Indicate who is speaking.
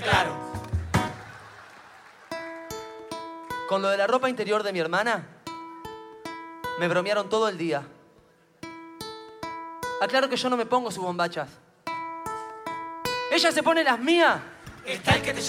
Speaker 1: Claro.
Speaker 2: Con lo de la ropa interior de mi hermana, me bromearon todo el día. Aclaro que yo no me pongo sus bombachas. Ella se pone las mías.
Speaker 1: Está el que te